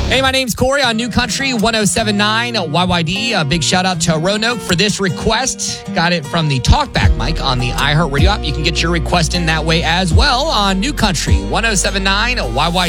Hey, my name's Corey on New Country 1079 YYD. A big shout out to Roanoke for this request. Got it from the Talkback mic on the iHeartRadio app. You can get your request in that way as well on New Country 1079 YYD.